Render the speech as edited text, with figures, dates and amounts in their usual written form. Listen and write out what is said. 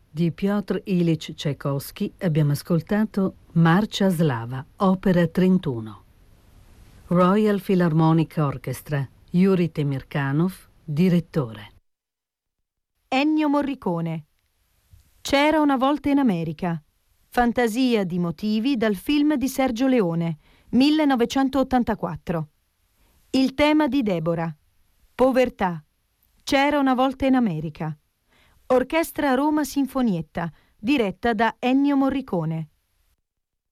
Di Piotr Ilyich Čajkovskij abbiamo ascoltato Marcia Slava, opera 31. Royal Philharmonic Orchestra, Yuri Temirkanov, direttore. Ennio Morricone. C'era una volta in America. Fantasia di motivi dal film di Sergio Leone, 1984. Il tema di Deborah. Povertà. C'era una volta in America. Orchestra Roma Sinfonietta, diretta da Ennio Morricone.